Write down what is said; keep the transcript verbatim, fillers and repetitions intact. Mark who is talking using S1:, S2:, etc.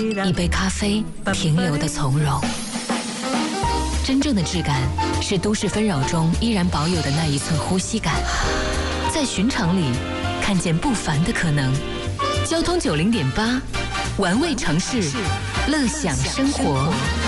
S1: 一杯咖啡停留的从容。真正的质感是都市纷扰中依然保有的那一寸呼吸感，在寻常里看见不凡的可能。交通九零点八，玩味城市，乐享生活。